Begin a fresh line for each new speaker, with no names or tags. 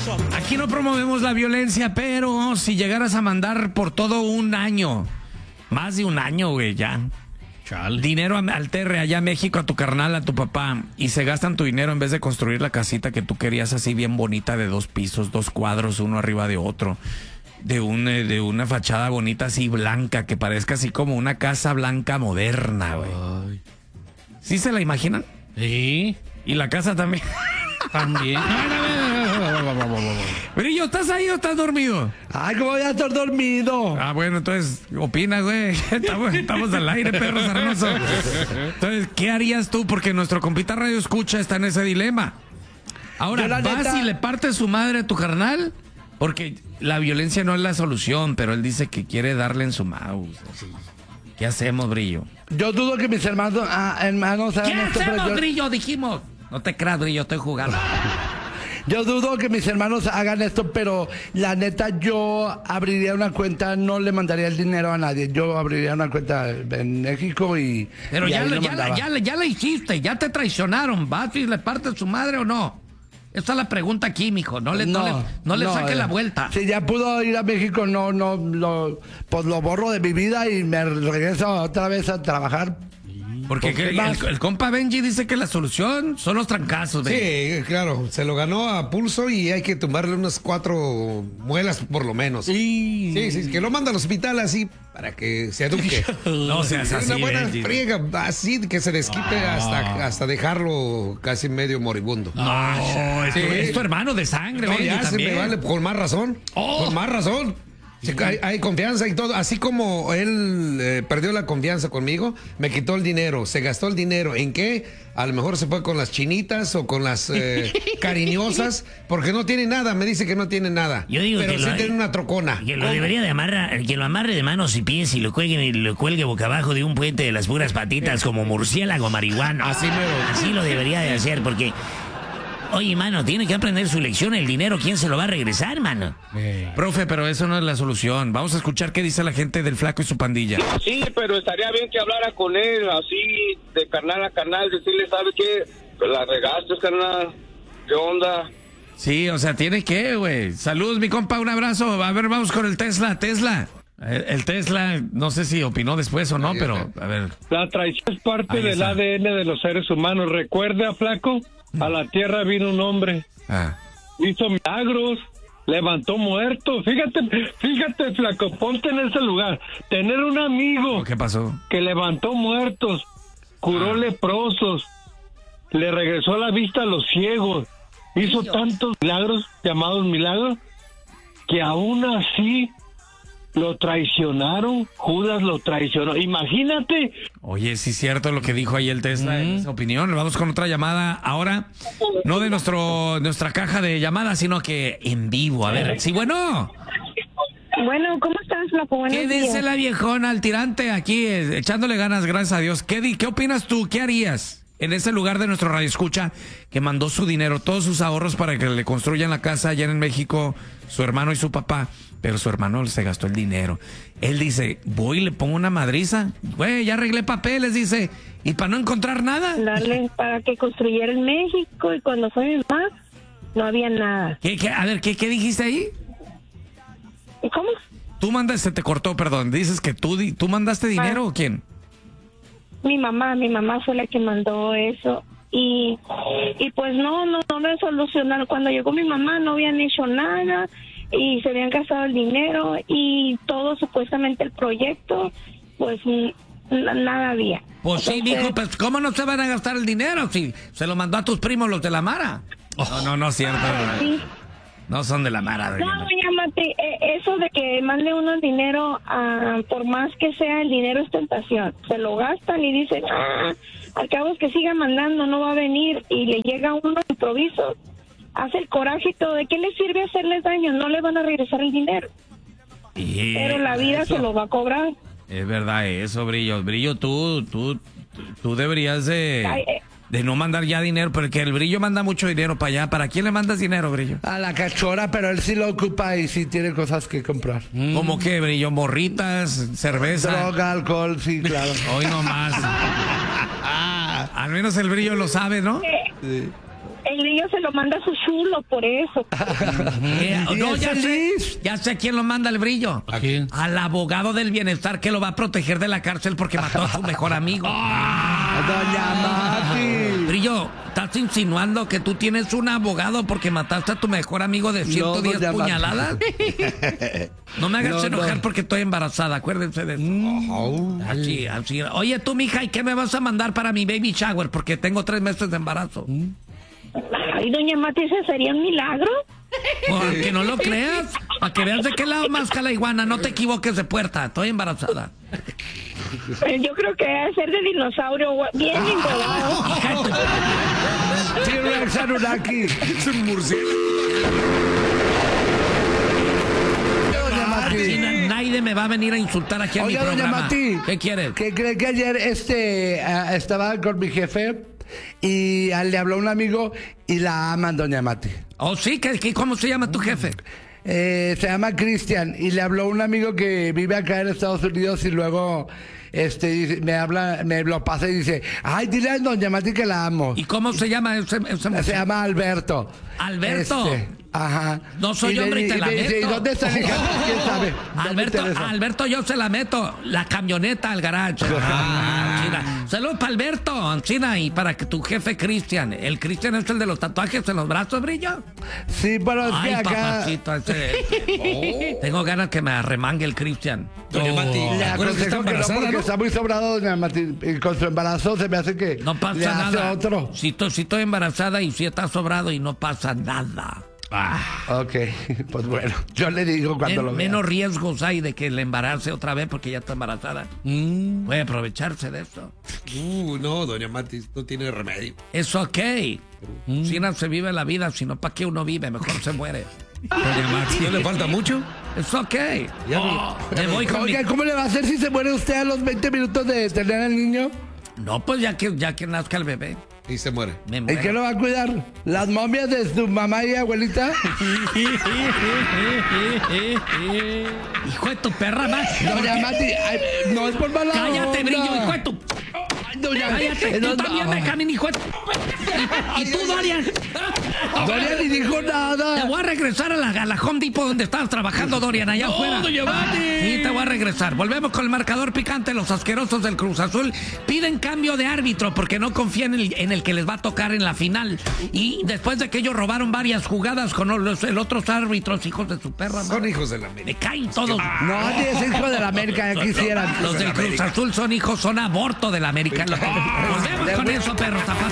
Aquí no promovemos la violencia, pero si llegaras a mandar por todo un año, más de un año, güey, ya. Dinero al terre allá a México, a tu carnal, a tu papá, y se gastan tu dinero en vez de construir la casita que tú querías así bien bonita de 2 pisos, 2 cuadros, uno arriba de otro, de una fachada bonita así blanca, que parezca así como una casa blanca moderna, güey. ¿Sí se la imaginan?
Sí.
Y la casa también.
También.
Brillo, ¿estás ahí o estás dormido?
Ay, ¿cómo voy a estar dormido?
Ah, bueno, entonces, opina, güey. Estamos al aire, perro sarnoso. Entonces, ¿qué harías tú? Porque nuestro compita Radio Escucha está en ese dilema. Ahora,
Yo, la
¿vas
neta...
y le partes su madre a tu carnal? Porque la violencia no es la solución, pero él dice que quiere darle en su mouse. ¿Qué hacemos, Brillo?
Yo dudo que mis hermanos
¿Qué
hagan esto,
hacemos,
pero
Brillo? Dijimos. No te creas, Brillo, estoy jugando.
yo dudo que mis hermanos hagan esto, pero la neta yo abriría una cuenta, no le mandaría el dinero a nadie. Yo abriría una cuenta en México y...
Pero
y
ya
ahí
la hiciste, ya te traicionaron. ¿Vas y le partes su madre o no? Esa es la pregunta aquí, mijo. No le saque la vuelta.
Si ya pudo ir a México, pues lo borro de mi vida y me regreso otra vez a trabajar.
Porque el compa Benji dice que la solución son los trancazos.
Sí, claro, se lo ganó a pulso y hay que tumbarle unas 4 muelas por lo menos. Sí, que lo manda al hospital así para que se eduque.
No seas así,
una buena
Benji.
friega, así que se desquite hasta dejarlo casi medio moribundo.
No, es tu hermano de sangre,
No,
Benji,
ya se
también.
me vale, con más razón. Con más razón. Sí, hay confianza y todo. Así como él perdió la confianza conmigo, me quitó el dinero, se gastó el dinero. ¿En qué? A lo mejor se fue con las chinitas o con las cariñosas, porque no tiene nada. Me dice que no tiene nada.
Yo digo
pero
que
sí tiene una trocona.
Que lo debería de amarrar, que lo amarre de manos y pies y lo cuelgue boca abajo de un puente de las puras patitas como murciélago marihuano. Así lo debería de hacer, porque... Oye, mano, tiene que aprender su lección. El dinero, ¿quién se lo va a regresar, mano?
Profe, pero eso no es la solución. Vamos a escuchar qué dice la gente del Flaco y su pandilla.
Sí, pero estaría bien que hablara con él, así, de carnal a carnal, decirle, ¿sabes qué? Pues la regaste, carnal. ¿Qué onda?
Sí, o sea, tiene que, güey. Saludos, mi compa, un abrazo. A ver, vamos con el Tesla. El Tesla, no sé si opinó después o no, pero a ver.
La traición es parte
Ahí
del
está.
ADN de los seres humanos. Recuerda, Flaco, a la tierra vino un hombre, hizo milagros, levantó muertos. Fíjate, Flaco, ponte en ese lugar. Tener un amigo
¿Qué pasó?
que levantó muertos, curó leprosos, le regresó la vista a los ciegos, hizo tantos milagros, llamados milagros, que aún así lo traicionaron. Judas lo traicionó. Imagínate.
Oye, sí es cierto lo que dijo ahí el Tesla en esa opinión. Vamos con otra llamada ahora. No de nuestra caja de llamadas, sino que en vivo. A ver, sí, bueno.
Bueno, ¿cómo estás, Flaco? Buenos
¿Qué
días.
dice la viejona al tirante aquí, echándole ganas, gracias a Dios? ¿Qué opinas tú? ¿Qué harías en ese lugar de nuestro radioescucha que mandó su dinero, todos sus ahorros para que le construyan la casa allá en México, su hermano y su papá? Pero su hermano se gastó el dinero. Él dice, voy y le pongo una madriza. Güey, ya arreglé papeles, dice. ¿Y para no encontrar nada?
Darle para que construyera en México, y cuando fue mi mamá, no había nada.
A ver, ¿qué dijiste ahí?
¿Y cómo?
Tú mandaste, se te cortó, perdón. Dices que tú mandaste dinero o quién?
Mi mamá fue la que mandó eso. Y pues no lo solucionaron. Cuando llegó mi mamá no habían hecho nada y se habían gastado el dinero y todo supuestamente el proyecto, pues nada había.
Pues sí, mijo, pues ¿cómo no se van a gastar el dinero si se lo mandó a tus primos los de la Mara? No es cierto.
Sí.
No son de la Mara.
No, doña Mati, eso de que mande uno el dinero, por más que sea, el dinero es tentación. Se lo gastan y dicen, al cabo es que siga mandando, no va a venir, y le llega uno de improviso, hace el coraje y todo. ¿De qué le sirve hacerles daño? No le van a regresar el dinero. Pero la vida se lo va a cobrar.
Es verdad eso, Brillo. Brillo, tú deberías de no mandar ya dinero, porque el Brillo manda mucho dinero para allá. ¿Para quién le mandas dinero, Brillo?
A la cachora, pero él sí lo ocupa y sí tiene cosas que comprar.
¿Cómo qué, Brillo? ¿Morritas? ¿Cerveza?
Droga, alcohol, sí, claro.
Hoy no más. Al menos el Brillo lo sabe, ¿no?
Sí.
El niño se lo manda a su chulo, por eso.
No, ya sé quién lo manda el brillo.
¿A quién?
Al abogado del bienestar que lo va a proteger de la cárcel porque mató a su mejor amigo.
Doña Mati.
Brillo, ¿estás insinuando que tú tienes un abogado porque mataste a tu mejor amigo de 110
doña Mati.
puñaladas? No me hagas enojar porque estoy embarazada, acuérdense de eso. Así. Oye, tú, mija, ¿y qué me vas a mandar para mi baby shower? Porque tengo 3 meses de embarazo.
Ay, doña Mati, ¿ese sería un milagro?
Porque no lo creas. Para que veas de qué lado más la iguana. No te equivoques de puerta. Estoy embarazada.
Yo creo que debe ser de dinosaurio, bien engordado.
T-Rex Anunnaki.
Es un murciélago.
Doña Mati.
Nadie me va a venir a insultar aquí en mi
Oiga, doña
programa.
Mati.
¿Qué quieres?
¿Qué cree que ayer estaba con mi jefe y le habló un amigo y la aman, doña Mati?
Oh, sí, ¿cómo se llama tu jefe?
Se llama Cristian y le habló un amigo que vive acá en Estados Unidos y luego me lo pasa y dice, ay, dile a doña Mati que la amo.
¿Y cómo se llama ese
Se llama Alberto.
Alberto.
Ajá.
No soy hombre y te la
me dice, ¿y
meto.
dónde está mi hija? ¿Quién sabe? No me interesa.
Alberto, yo se la meto. La camioneta al garage. Saludos para Alberto, Ancina, y para que tu jefe Cristian. El Cristian es el de los tatuajes en los brazos, Brillo.
Sí, pero es que
Ay,
acá
papacito, tengo ganas que me arremangue el Cristian.
Doña Mati,
le
¿acuerdas que está
aconsejo que no
embarazada,
porque
no?
está muy sobrado, doña Mati. Y con su embarazo se me hace que
No pasa
le hace
nada.
otro.
Si estoy embarazada y si está sobrado y no pasa nada.
Ok, pues bueno, yo le digo cuando lo vea.
Menos riesgos hay de que le embarace otra vez porque ya está embarazada. Puede aprovecharse de eso.
No, doña Mati, no tiene remedio.
Es ok. Si no se vive la vida, sino para qué uno vive, mejor se muere.
Doña Mati, ¿no le falta mucho?
Es ok.
Ya
Me voy con mi...
Oiga, ¿cómo le va a hacer si se muere usted a los 20 minutos de tener al niño?
No, pues ya que nazca el bebé.
Y se muere.
Me
¿Y
muero.
qué lo va a cuidar? ¿Las momias de su mamá y abuelita?
Hijo de tu perra, más.
Doña Mati, ay, no es por mala
Cállate,
onda.
Brillo, hijo de tu...
Doña
Cállate, tú también déjame, hijo de tu... Y tú, Dorian.
Doña ni dijo
Te
nada.
voy a regresar a la Home Depot donde estabas trabajando, Dorian, allá afuera. Sí, te voy a regresar. Volvemos con el marcador picante. Los asquerosos del Cruz Azul piden cambio de árbitro porque no confían en el que les va a tocar en la final. Y después de que ellos robaron varias jugadas con los otros árbitros, hijos de su perra.
Son
madre.
hijos de la
Me
América.
caen todos.
No, ni es hijo de la América, ya quisieran.
Los del Cruz Azul son hijos, son aborto de la América. Volvemos con eso, perros.